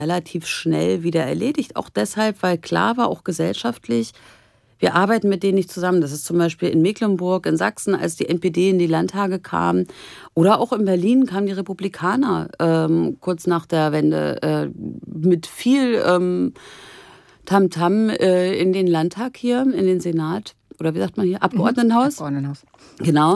relativ schnell wieder erledigt. Auch deshalb, weil klar war, auch gesellschaftlich, wir arbeiten mit denen nicht zusammen. Das ist zum Beispiel in Mecklenburg, in Sachsen, als die NPD in die Landtage kam. Oder auch in Berlin kamen die Republikaner kurz nach der Wende mit viel Tamtam in den Landtag hier, in den Senat. Oder wie sagt man hier? Abgeordnetenhaus. Abgeordnetenhaus. Genau.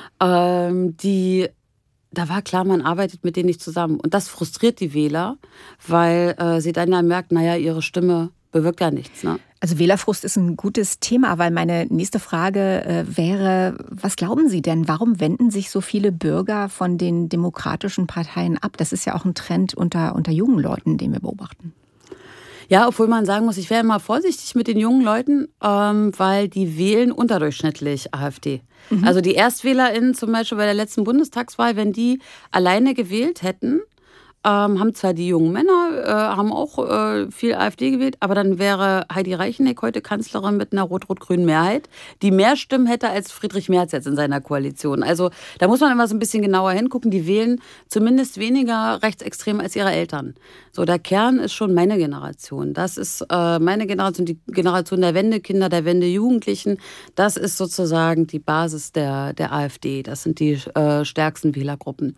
Da war klar, man arbeitet mit denen nicht zusammen. Und das frustriert die Wähler, weil sie dann ja merken, naja, ihre Stimme bewirkt ja nichts. Ne? Also Wählerfrust ist ein gutes Thema, weil meine nächste Frage wäre, was glauben Sie denn, warum wenden sich so viele Bürger von den demokratischen Parteien ab? Das ist ja auch ein Trend unter jungen Leuten, den wir beobachten. Ja, obwohl man sagen muss, ich wäre immer vorsichtig mit den jungen Leuten, weil die wählen unterdurchschnittlich AfD. Also die ErstwählerInnen zum Beispiel bei der letzten Bundestagswahl, wenn die alleine gewählt hätten, haben zwar die jungen Männer, haben auch viel AfD gewählt, aber dann wäre Heidi Reicheneck heute Kanzlerin mit einer rot-rot-grünen Mehrheit, die mehr Stimmen hätte als Friedrich Merz jetzt in seiner Koalition. Also da muss man immer so ein bisschen genauer hingucken. Die wählen zumindest weniger rechtsextrem als ihre Eltern. So, der Kern ist schon meine Generation. Das ist meine Generation, die Generation der Wendekinder, der Wendejugendlichen. Das ist sozusagen die Basis der AfD. Das sind die stärksten Wählergruppen.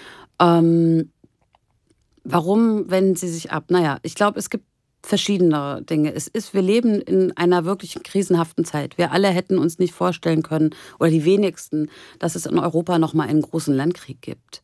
Warum wenden sie sich ab? Naja, ich glaube, es gibt verschiedene Dinge. Wir leben in einer wirklich krisenhaften Zeit. Wir alle hätten uns nicht vorstellen können, oder die wenigsten, dass es in Europa noch mal einen großen Landkrieg gibt.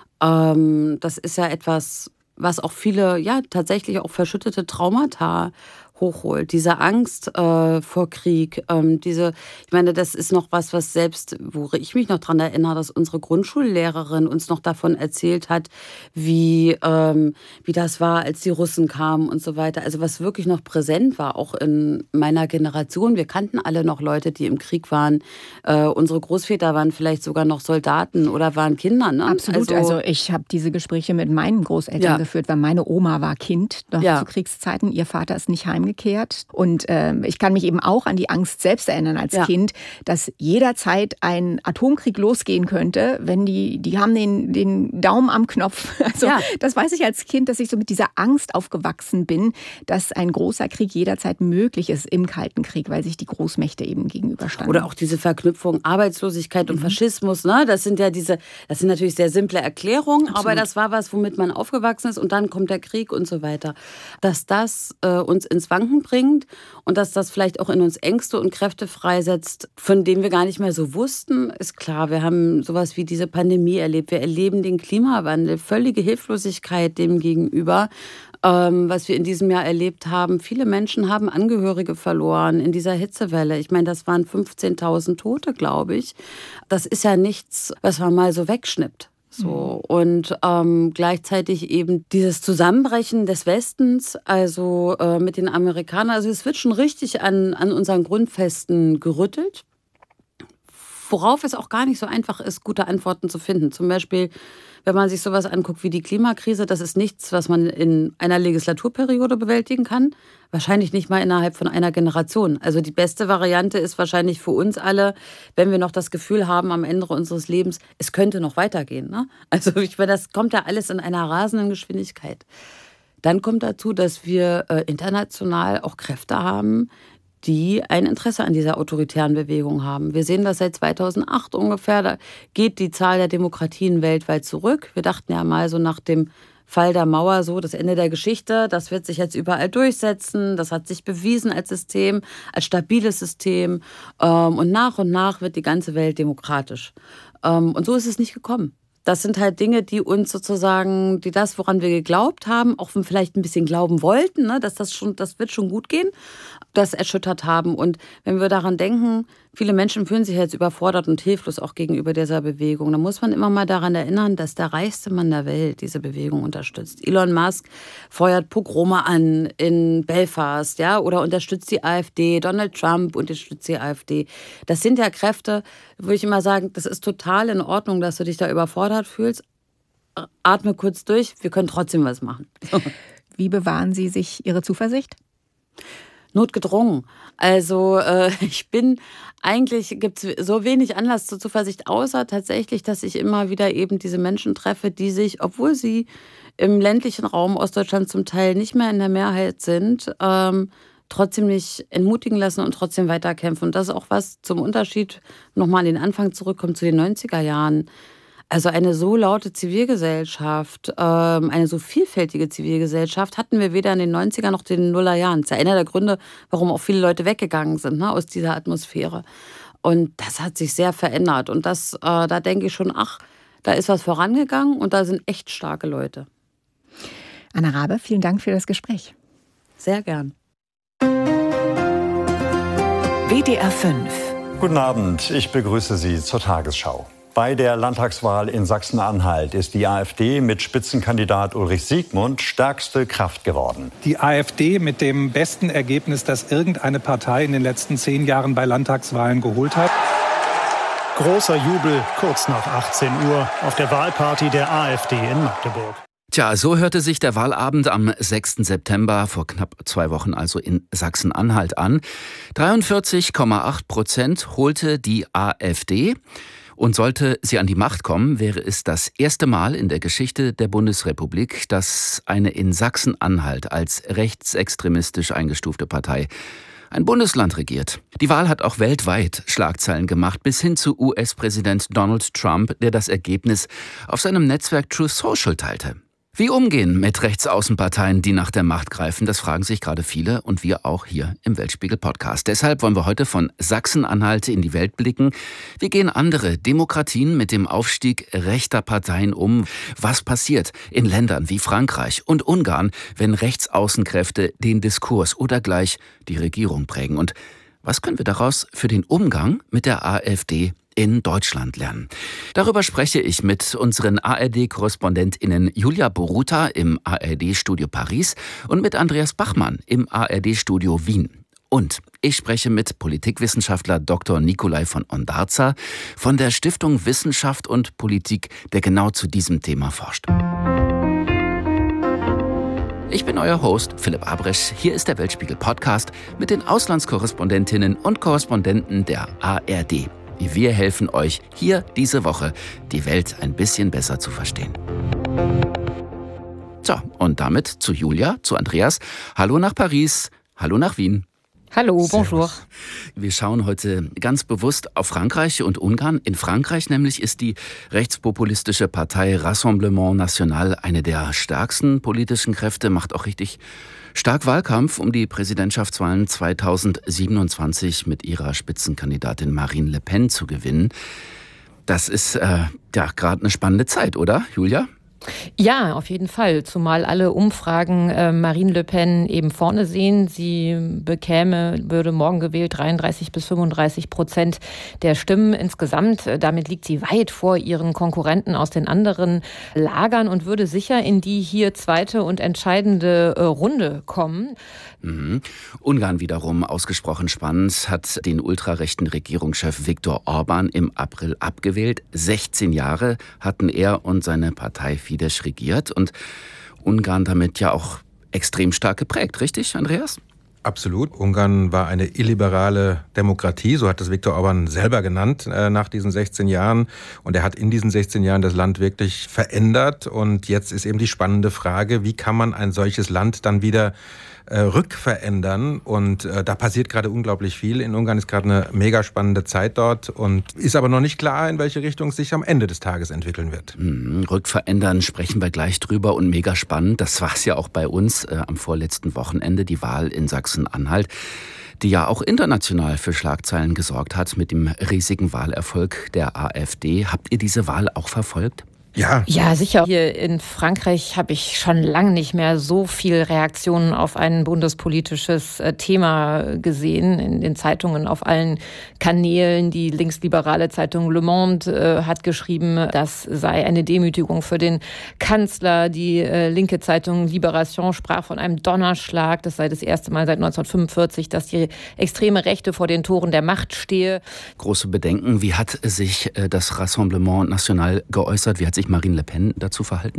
Das ist ja etwas, was auch viele, ja, tatsächlich auch verschüttete Traumata hochholt. Diese Angst vor Krieg, ich meine, das ist noch was selbst, wo ich mich noch dran erinnere, dass unsere Grundschullehrerin uns noch davon erzählt hat, wie das war, als die Russen kamen und so weiter. Also was wirklich noch präsent war, auch in meiner Generation. Wir kannten alle noch Leute, die im Krieg waren. Unsere Großväter waren vielleicht sogar noch Soldaten oder waren Kinder. Ne? Absolut. Also ich habe diese Gespräche mit meinen Großeltern geführt, weil meine Oma war Kind noch zu Kriegszeiten. Ihr Vater ist nicht heimgekehrt. Und ich kann mich eben auch an die Angst selbst erinnern als Kind, dass jederzeit ein Atomkrieg losgehen könnte, wenn die haben den Daumen am Knopf. Also das weiß ich als Kind, dass ich so mit dieser Angst aufgewachsen bin, dass ein großer Krieg jederzeit möglich ist im Kalten Krieg, weil sich die Großmächte eben gegenüberstanden. Oder auch diese Verknüpfung Arbeitslosigkeit und Faschismus. Ne? Das sind natürlich sehr simple Erklärungen, aber das war was, womit man aufgewachsen ist und dann kommt der Krieg und so weiter. Dass das uns ins Wanken bringt und dass das vielleicht auch in uns Ängste und Kräfte freisetzt, von denen wir gar nicht mehr so wussten, ist klar. Wir haben sowas wie diese Pandemie erlebt. Wir erleben den Klimawandel, völlige Hilflosigkeit dem gegenüber, was wir in diesem Jahr erlebt haben. Viele Menschen haben Angehörige verloren in dieser Hitzewelle. Ich meine, das waren 15.000 Tote, glaube ich. Das ist ja nichts, was man mal so wegschnippt. So, und gleichzeitig eben dieses Zusammenbrechen des Westens, also mit den Amerikanern. Also es wird schon richtig an unseren Grundfesten gerüttelt, worauf es auch gar nicht so einfach ist, gute Antworten zu finden. Zum Beispiel, wenn man sich sowas anguckt wie die Klimakrise, das ist nichts, was man in einer Legislaturperiode bewältigen kann. Wahrscheinlich nicht mal innerhalb von einer Generation. Also die beste Variante ist wahrscheinlich für uns alle, wenn wir noch das Gefühl haben am Ende unseres Lebens, es könnte noch weitergehen. Ne? Also ich meine, das kommt ja alles in einer rasenden Geschwindigkeit. Dann kommt dazu, dass wir international auch Kräfte haben, die ein Interesse an dieser autoritären Bewegung haben. Wir sehen das seit 2008 ungefähr. Da geht die Zahl der Demokratien weltweit zurück. Wir dachten ja mal so nach dem Fall der Mauer so, das Ende der Geschichte, das wird sich jetzt überall durchsetzen. Das hat sich bewiesen als System, als stabiles System. Und nach wird die ganze Welt demokratisch. Und so ist es nicht gekommen. Das sind halt Dinge, die uns sozusagen, woran wir geglaubt haben, auch vielleicht ein bisschen glauben wollten, ne, das wird schon gut gehen, das erschüttert haben. Und wenn wir daran denken, viele Menschen fühlen sich jetzt überfordert und hilflos auch gegenüber dieser Bewegung. Da muss man immer mal daran erinnern, dass der reichste Mann der Welt diese Bewegung unterstützt. Elon Musk feuert Pogrome an in Belfast, ja, oder unterstützt die AfD. Donald Trump unterstützt die AfD. Das sind ja Kräfte, würde ich immer sagen, das ist total in Ordnung, dass du dich da überfordert fühlst. Atme kurz durch, wir können trotzdem was machen. Wie bewahren Sie sich Ihre Zuversicht? Notgedrungen. Also gibt es so wenig Anlass zur Zuversicht, außer tatsächlich, dass ich immer wieder eben diese Menschen treffe, die sich, obwohl sie im ländlichen Raum Ostdeutschland zum Teil nicht mehr in der Mehrheit sind, trotzdem nicht entmutigen lassen und trotzdem weiterkämpfen. Und das ist auch was zum Unterschied, nochmal an den Anfang zurückkommt, zu den 90er Jahren. Also eine so laute Zivilgesellschaft, eine so vielfältige Zivilgesellschaft hatten wir weder in den 90er noch in den Nullerjahren. Das ist ja einer der Gründe, warum auch viele Leute weggegangen sind, ne, aus dieser Atmosphäre. Und das hat sich sehr verändert. Und da denke ich schon, da ist was vorangegangen und da sind echt starke Leute. Anna Rabe, vielen Dank für das Gespräch. Sehr gern. WDR 5. Guten Abend, ich begrüße Sie zur Tagesschau. Bei der Landtagswahl in Sachsen-Anhalt ist die AfD mit Spitzenkandidat Ulrich Siegmund stärkste Kraft geworden. Die AfD mit dem besten Ergebnis, das irgendeine Partei in den letzten 10 Jahren bei Landtagswahlen geholt hat. Großer Jubel kurz nach 18 Uhr auf der Wahlparty der AfD in Magdeburg. Tja, so hörte sich der Wahlabend am 6. September, vor knapp 2 Wochen also in Sachsen-Anhalt an. 43,8% holte die AfD. Und sollte sie an die Macht kommen, wäre es das erste Mal in der Geschichte der Bundesrepublik, dass eine in Sachsen-Anhalt als rechtsextremistisch eingestufte Partei ein Bundesland regiert. Die Wahl hat auch weltweit Schlagzeilen gemacht, bis hin zu US-Präsident Donald Trump, der das Ergebnis auf seinem Netzwerk Truth Social teilte. Wie umgehen mit Rechtsaußenparteien, die nach der Macht greifen, das fragen sich gerade viele und wir auch hier im Weltspiegel-Podcast. Deshalb wollen wir heute von Sachsen-Anhalt in die Welt blicken. Wie gehen andere Demokratien mit dem Aufstieg rechter Parteien um? Was passiert in Ländern wie Frankreich und Ungarn, wenn Rechtsaußenkräfte den Diskurs oder gleich die Regierung prägen? Und was können wir daraus für den Umgang mit der AfD in Deutschland lernen? Darüber spreche ich mit unseren ARD-KorrespondentInnen Julia Boruta im ARD-Studio Paris und mit Andreas Bachmann im ARD-Studio Wien. Und ich spreche mit Politikwissenschaftler Dr. Nikolai von Ondarza von der Stiftung Wissenschaft und Politik, der genau zu diesem Thema forscht. Ich bin euer Host, Philipp Abresch. Hier ist der Weltspiegel-Podcast mit den Auslandskorrespondentinnen und Korrespondenten der ARD. Wir helfen euch hier diese Woche, die Welt ein bisschen besser zu verstehen. So, und damit zu Julia, zu Andreas. Hallo nach Paris, hallo nach Wien. Hallo, bonjour. Wir schauen heute ganz bewusst auf Frankreich und Ungarn. In Frankreich nämlich ist die rechtspopulistische Partei Rassemblement National eine der stärksten politischen Kräfte, macht auch richtig stark Wahlkampf um die Präsidentschaftswahlen 2027 mit ihrer Spitzenkandidatin Marine Le Pen zu gewinnen. Das ist gerade eine spannende Zeit, oder, Julia? Ja, auf jeden Fall. Zumal alle Umfragen Marine Le Pen eben vorne sehen. Sie würde morgen gewählt 33-35% der Stimmen insgesamt. Damit liegt sie weit vor ihren Konkurrenten aus den anderen Lagern und würde sicher in die hier zweite und entscheidende Runde kommen. Ungarn wiederum, ausgesprochen spannend, hat den ultrarechten Regierungschef Viktor Orbán im April abgewählt. 16 Jahre hatten er und seine Partei Fidesz regiert und Ungarn damit ja auch extrem stark geprägt, richtig, Andreas? Absolut. Ungarn war eine illiberale Demokratie, so hat es Viktor Orbán selber genannt, nach diesen 16 Jahren. Und er hat in diesen 16 Jahren das Land wirklich verändert. Und jetzt ist eben die spannende Frage, wie kann man ein solches Land dann wieder rückverändern? Und da passiert gerade unglaublich viel. In Ungarn ist gerade eine mega spannende Zeit dort und ist aber noch nicht klar, in welche Richtung es sich am Ende des Tages entwickeln wird. Rückverändern sprechen wir gleich drüber und mega spannend. Das war es ja auch bei uns am vorletzten Wochenende, die Wahl in Sachsen-Anhalt, die ja auch international für Schlagzeilen gesorgt hat mit dem riesigen Wahlerfolg der AfD. Habt ihr diese Wahl auch verfolgt? Ja, sicher. Hier in Frankreich habe ich schon lange nicht mehr so viel Reaktionen auf ein bundespolitisches Thema gesehen. In den Zeitungen auf allen Kanälen. Die linksliberale Zeitung Le Monde hat geschrieben, das sei eine Demütigung für den Kanzler. Die linke Zeitung Libération sprach von einem Donnerschlag. Das sei das erste Mal seit 1945, dass die extreme Rechte vor den Toren der Macht stehe. Große Bedenken. Wie hat sich das Rassemblement National geäußert? Wie hat sich Marine Le Pen dazu verhalten?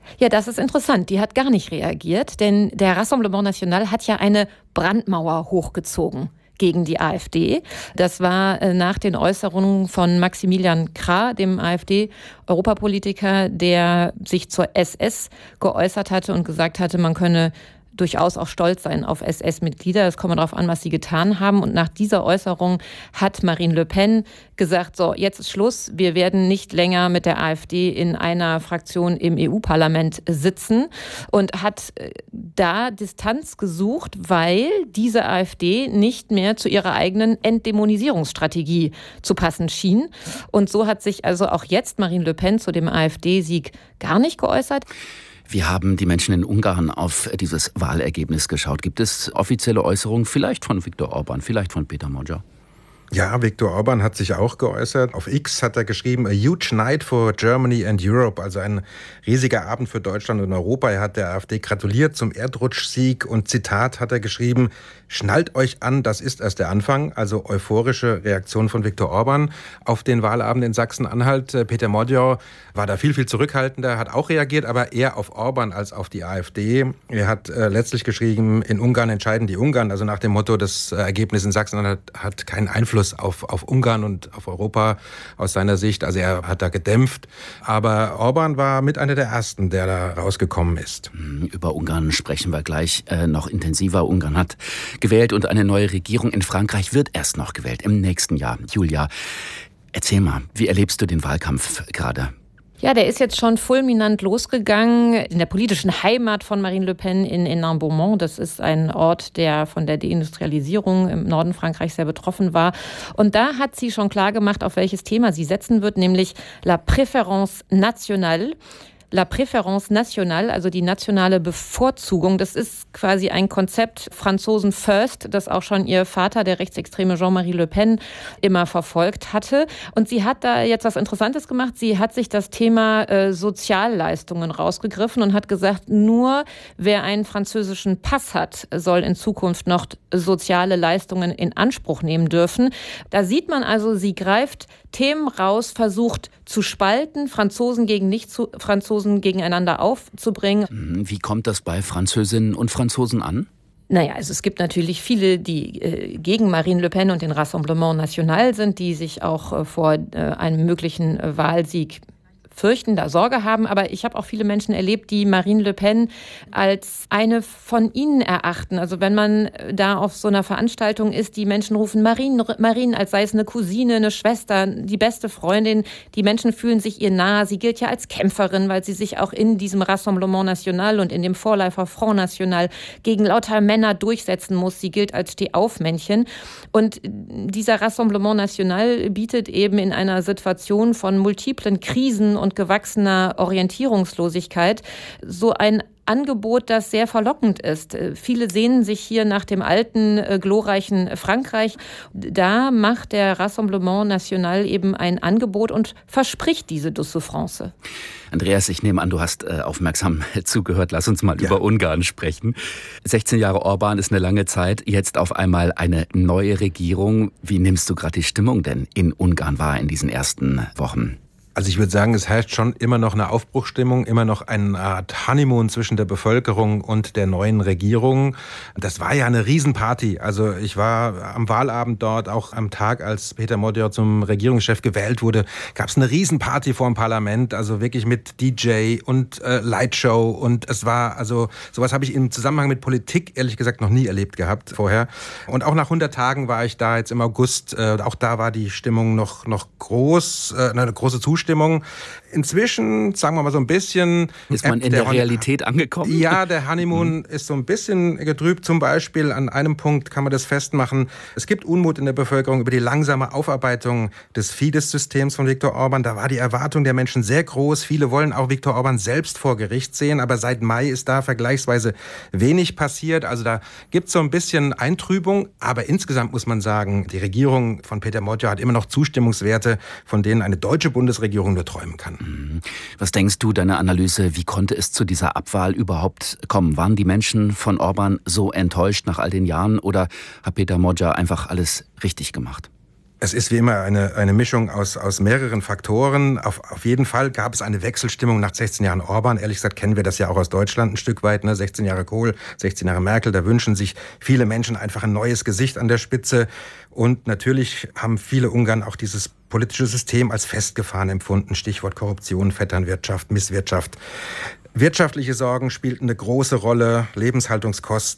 Ja, das ist interessant. Die hat gar nicht reagiert, denn der Rassemblement National hat ja eine Brandmauer hochgezogen gegen die AfD. Das war nach den Äußerungen von Maximilian Krah, dem AfD-Europapolitiker, der sich zur SS geäußert hatte und gesagt hatte, man könne durchaus auch stolz sein auf SS-Mitglieder. Es kommt darauf an, was sie getan haben. Und nach dieser Äußerung hat Marine Le Pen gesagt, so, jetzt ist Schluss. Wir werden nicht länger mit der AfD in einer Fraktion im EU-Parlament sitzen und hat da Distanz gesucht, weil diese AfD nicht mehr zu ihrer eigenen Entdämonisierungsstrategie zu passen schien. Und so hat sich also auch jetzt Marine Le Pen zu dem AfD-Sieg gar nicht geäußert. Wie haben die Menschen in Ungarn auf dieses Wahlergebnis geschaut? Gibt es offizielle Äußerungen, vielleicht von Viktor Orbán, vielleicht von Peter Magyar? Ja, Viktor Orbán hat sich auch geäußert. Auf X hat er geschrieben, a huge night for Germany and Europe, also ein riesiger Abend für Deutschland und Europa. Er hat der AfD gratuliert zum Erdrutschsieg und Zitat hat er geschrieben, schnallt euch an, das ist erst der Anfang. Also euphorische Reaktion von Viktor Orbán auf den Wahlabend in Sachsen-Anhalt. Peter Magyar war da viel zurückhaltender, hat auch reagiert, aber eher auf Orbán als auf die AfD. Er hat letztlich geschrieben, in Ungarn entscheiden die Ungarn, also nach dem Motto, das Ergebnis in Sachsen-Anhalt hat keinen Einfluss auf Ungarn und auf Europa aus seiner Sicht. Also er hat da gedämpft. Aber Orbán war mit einer der Ersten, der da rausgekommen ist. Über Ungarn sprechen wir gleich noch intensiver. Ungarn hat gewählt und eine neue Regierung in Frankreich wird erst noch gewählt im nächsten Jahr. Julia, erzähl mal, wie erlebst du den Wahlkampf gerade? Ja, der ist jetzt schon fulminant losgegangen in der politischen Heimat von Marine Le Pen in Hénin-Beaumont. Das ist ein Ort, der von der Deindustrialisierung im Norden Frankreichs sehr betroffen war. Und da hat sie schon klar gemacht, auf welches Thema sie setzen wird, nämlich la préférence nationale. La Préférence Nationale, also die nationale Bevorzugung, das ist quasi ein Konzept Franzosen First, das auch schon ihr Vater, der rechtsextreme Jean-Marie Le Pen, immer verfolgt hatte. Und sie hat da jetzt was Interessantes gemacht. Sie hat sich das Thema Sozialleistungen rausgegriffen und hat gesagt, nur wer einen französischen Pass hat, soll in Zukunft noch soziale Leistungen in Anspruch nehmen dürfen. Da sieht man also, sie greift Themen raus, versucht zu spalten, Franzosen gegen Nicht-Franzosen gegeneinander aufzubringen. Wie kommt das bei Französinnen und Franzosen an? Naja, also es gibt natürlich viele, die gegen Marine Le Pen und den Rassemblement National sind, die sich auch vor einem möglichen Wahlsieg fürchten, da Sorge haben. Aber ich habe auch viele Menschen erlebt, die Marine Le Pen als eine von ihnen erachten. Also wenn man da auf so einer Veranstaltung ist, die Menschen rufen Marine, als sei es eine Cousine, eine Schwester, die beste Freundin. Die Menschen fühlen sich ihr nahe. Sie gilt ja als Kämpferin, weil sie sich auch in diesem Rassemblement National und in dem Vorläufer Front National gegen lauter Männer durchsetzen muss. Sie gilt als Stehaufmännchen. Und dieser Rassemblement National bietet eben in einer Situation von multiplen Krisen und gewachsener Orientierungslosigkeit so ein Angebot, das sehr verlockend ist. Viele sehnen sich hier nach dem alten, glorreichen Frankreich. Da macht der Rassemblement National eben ein Angebot und verspricht diese Souffrance. Andreas, ich nehme an, du hast aufmerksam zugehört. Lass uns mal über Ungarn sprechen. 16 Jahre Orbán ist eine lange Zeit. Jetzt auf einmal eine neue Regierung. Wie nimmst du gerade die Stimmung denn in Ungarn wahr in diesen ersten Wochen? Also ich würde sagen, es herrscht schon immer noch eine Aufbruchsstimmung, immer noch eine Art Honeymoon zwischen der Bevölkerung und der neuen Regierung. Das war ja eine Riesenparty. Also ich war am Wahlabend dort, auch am Tag, als Peter Magyar zum Regierungschef gewählt wurde, gab es eine Riesenparty vor dem Parlament, also wirklich mit DJ und Lightshow. Und es war, also sowas habe ich im Zusammenhang mit Politik ehrlich gesagt noch nie erlebt gehabt vorher. Und auch nach 100 Tagen war ich da jetzt im August. Auch da war die Stimmung noch groß, eine große Zustimmung. Inzwischen, sagen wir mal so ein bisschen... Ist man in der Realität angekommen? Ja, der Honeymoon ist so ein bisschen getrübt. Zum Beispiel an einem Punkt kann man das festmachen. Es gibt Unmut in der Bevölkerung über die langsame Aufarbeitung des Fidesz-Systems von Viktor Orbán. Da war die Erwartung der Menschen sehr groß. Viele wollen auch Viktor Orbán selbst vor Gericht sehen. Aber seit Mai ist da vergleichsweise wenig passiert. Also da gibt es so ein bisschen Eintrübung. Aber insgesamt muss man sagen, die Regierung von Peter Magyar hat immer noch Zustimmungswerte, von denen eine deutsche Bundesregierung nur träumen kann. Was denkst du, deine Analyse, wie konnte es zu dieser Abwahl überhaupt kommen? Waren die Menschen von Orbán so enttäuscht nach all den Jahren oder hat Peter Magyar einfach alles richtig gemacht? Es ist wie immer eine Mischung aus mehreren Faktoren. Auf jeden Fall gab es eine Wechselstimmung nach 16 Jahren Orban. Ehrlich gesagt kennen wir das ja auch aus Deutschland ein Stück weit. 16 Jahre Kohl, 16 Jahre Merkel. Da wünschen sich viele Menschen einfach ein neues Gesicht an der Spitze. Und natürlich haben viele Ungarn auch dieses politische System als festgefahren empfunden. Stichwort Korruption, Vetternwirtschaft, Misswirtschaft. Wirtschaftliche Sorgen spielten eine große Rolle, Lebenshaltungskosten.